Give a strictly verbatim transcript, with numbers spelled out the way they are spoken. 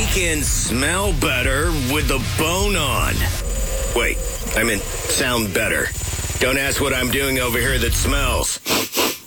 can smell better with the bone on. Wait, I meant sound better. Don't ask what I'm doing over here that smells.